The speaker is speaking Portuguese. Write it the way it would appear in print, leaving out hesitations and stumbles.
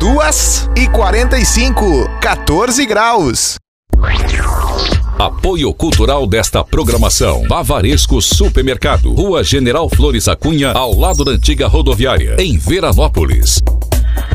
2h45, 14 graus. Apoio cultural desta programação: Bavaresco Supermercado, Rua General Flores Acunha, ao lado da antiga rodoviária, em Veranópolis.